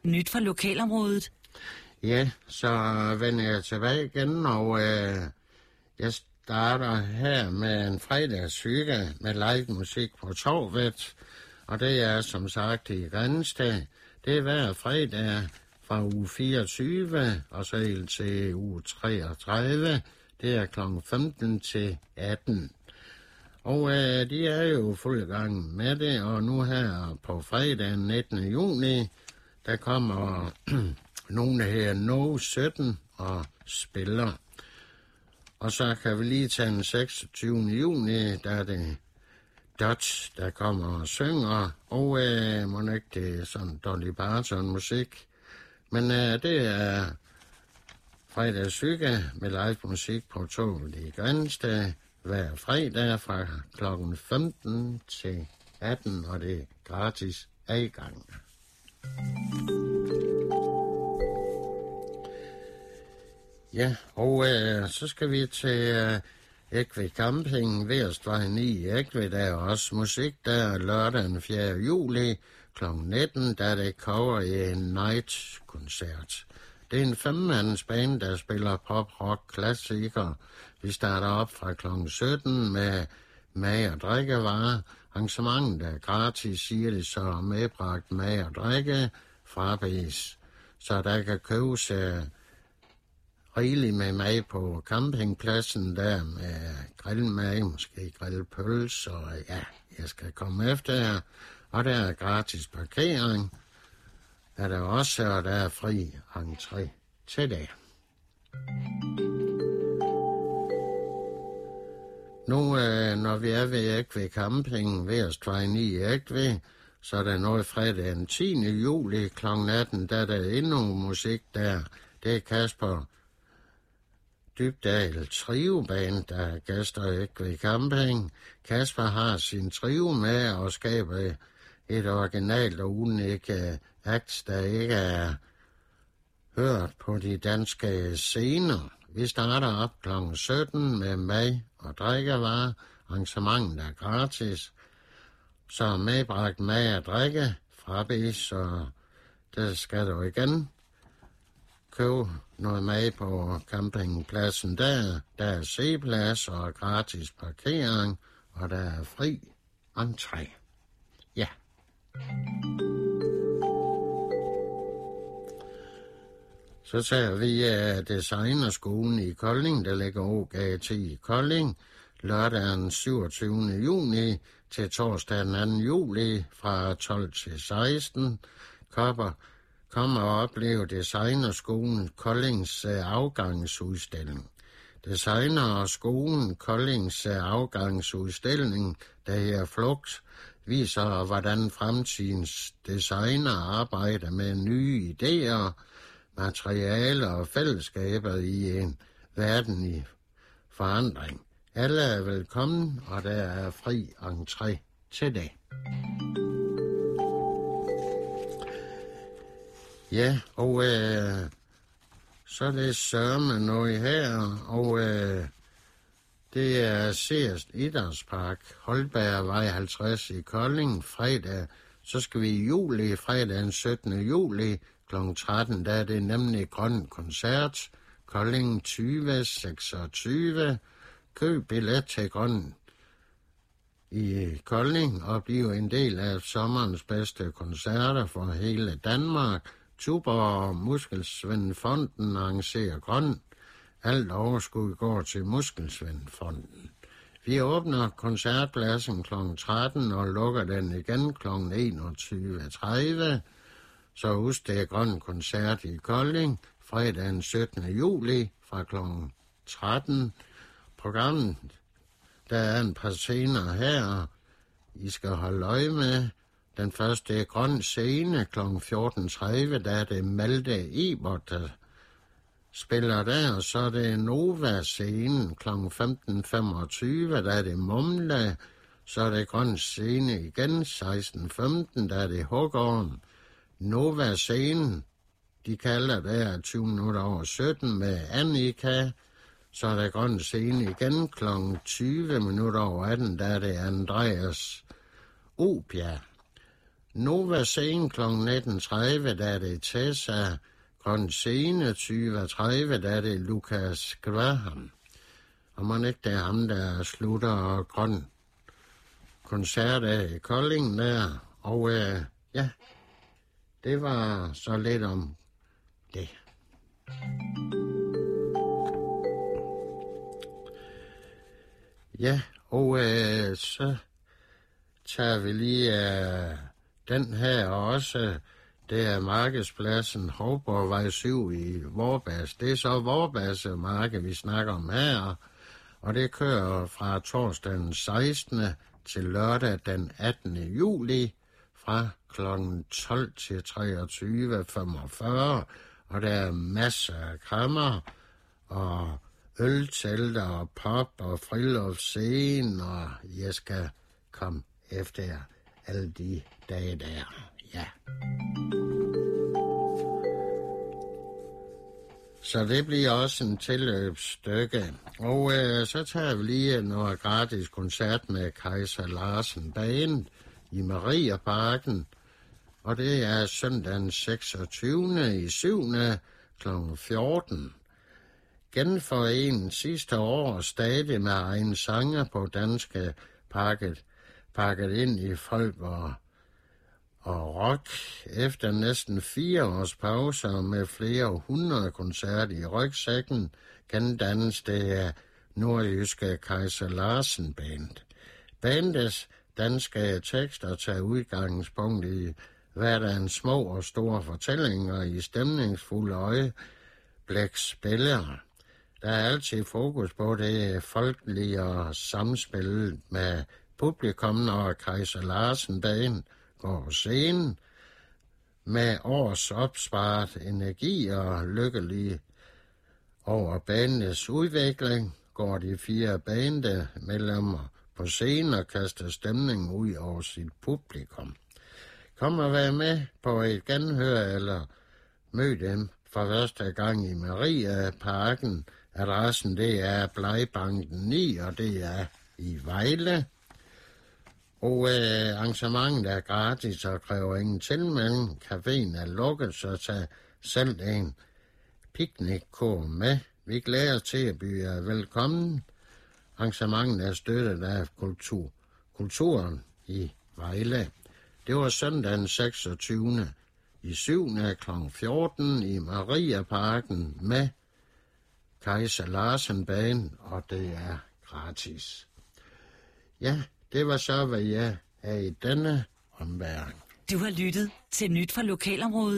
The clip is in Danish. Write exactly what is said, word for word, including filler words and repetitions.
nyt fra lokalområdet. Ja, så vender jeg tilbage igen, og øh, jeg starter her med en fredagshygge med live musik på Torvet. Og det er som sagt i Grænsted. Det er hver fredag fra uge fireogtyve og så helt til uge treogtredive. Det er klokken femten til atten. Og øh, de er jo fuld gang med det, og nu her på fredag den nittende juni, der kommer nogle her No sytten og spiller. Og så kan vi lige tage den seksogtyvende juni, der er det Dutch, der kommer og synger, og øh, må ikke det er sådan Dolly Parton musik. Men øh, det er fredagshygge med live musik på Torvet i Grænsted hver fredag fra klokken femten til atten, og det er gratis adgang. Ja, og øh, så skal vi til øh, Egtved Camping, Verstvej ni i Egtved. Der er også musik der lørdag den fjerde juli klokken nitten, der er det cover i en night-koncert. Det er en femmands band, der spiller pop-rock-klassikere. Vi starter op fra klokken sytten med mad- og drikkevarer. Arrangementet er gratis, siger det så, medbragt mad og drikke fra B's. Så der kan købes uh, rigeligt med mad på campingpladsen der med grillmad, måske grillpølse, og ja, jeg skal komme efter her. Og der er gratis parkering. Er der også, og der er fri entré til det. Nu, øh, når vi er ved Egtved Camping, Verstvej ni i Egtved, så er der noget fredag den tiende juli klokken atten, der er der endnu musik der. Det er Kasper Dybdahl Trio-band, der er gæster i Egtved Camping. Kasper har sin trio med og skaber et originalt og unikt akt, der ikke er hørt på de danske scener. Vi starter op klokken sytten med mad og drikkevarer. Arrangementet er gratis. Så medbragt mad og drikke fra B, så der skal du igen købe noget mad på campingpladsen der. Der er C-plads og gratis parkering, og der er fri entré. Ja. Så tager vi uh, designerskolen i Kolding, der ligger O G T i Kolding, lørdag den syvogtyvende juni til torsdag den anden juli fra tolv til seksten. Kopper Kom og opleve Designerskolen Koldings uh, afgangsudstilling. Designer og skolen Koldings uh, afgangsudstilling, der her Flugt, viser, hvordan fremtidens designer arbejder med nye idéer, materialer og fællesskaber i en verden i forandring. Alle er velkommen, og der er fri entré til det. Ja, og øh, så er det sørme noget her, og øh, det er Sears Idrætspark, Holbergvej halvtreds i Kolding, fredag. Så skal vi i juli, fredag den syttende juli klokken tretten, der er det nemlig grøn koncert, Kolding tyve seksogtyve. Køb billet til grøn i Kolding og blive en del af sommerens bedste koncerter for hele Danmark. Tuborg Muskelsvindfonden arrangerer grøn. Alt overskud går til Muskelsvindfonden. Vi åbner koncertpladsen klokken tretten og lukker den igen klokken enogtyve tredive. Så husk, det er grøn koncert i Kolding, fredag den syttende juli fra klokken tretten. Programmet, der er en par scener her, I skal holde øje med. Den første er grøn scene klokken fjorten tredive, der er det Malte Ebert, der spiller der, og så er det Nova-scenen klokken femten femogtyve, der er det Mumla, så er det grøn scene igen seksten femten, der er det Hugorm. Nova-scenen, de kalder der tyve minutter over sytten med Annika, så er der grøn scene igen klokken tyve minutter over atten, der er det Andreas Opia. Nova Scene kl. nitten tredive, der er det Tessa. Grøn Scene tyve tredive, der er det Lukas Graham. Og man ikke det er ham, der slutter grøn koncert af i Kolding der. Og øh, ja, det var så lidt om det. Ja, og øh, så tager vi lige øh, den her også. Det er markedspladsen Hovborgvej syv i Vorbasse. Det er så Vorbasse marked, vi snakker om her. Og det kører fra torsdag den sekstende til lørdag den attende juli fra klokken tolv til treogtyve femogfyrre. Og der er masser af krammer og øltelter og pop og friluftsscene, og jeg skal komme efter jer alle de dage der. Ja. Så det bliver også en tilløbsstykke. Og øh, så tager vi lige noget gratis koncert med Kaiser Larsen Band i Mariaparken. Og det er søndag den seksogtyvende i syvende klokken fjorten. Genforenet sidste år stadig med egen sanger på danske pakket, pakket ind i folk og, og rock. Efter næsten fire års pauser med flere hundrede koncerter i rygsækken, gendannes det af nordjyske Kaiser Larsen Band. Bandets danske tekster tager udgangspunkt i hverdagens små og store fortællinger i stemningsfulde øjeblikspillere. Der er altid fokus på det folkelige og samspillet med publikum, når Kaiser Larsen Band går på scenen. Med års opsparet energi og lykkelig over bandets udvikling, går de fire bandemedlemmer på scenen og kaster stemningen ud over sit publikum. Kom og vær med på et genhør eller mød dem for første gang i Mariaparken. Adressen det er Blegbanken ni, og det er i Vejle. Og øh, arrangementet er gratis og kræver ingen tilmelding. Caféen er lukket, så tag selv en picnickur med. Vi glæder os til at byde jer velkommen. Arrangementet er støttet af kultur, kulturen i Vejle. Det var søndag den seksogtyvende i syvende klokken fjorten i Mariaparken med Kaiser Larsen Band, og det er gratis. Ja, det var så, hvad jeg er i denne omværing. Du har lyttet til Nyt fra Lokalområdet.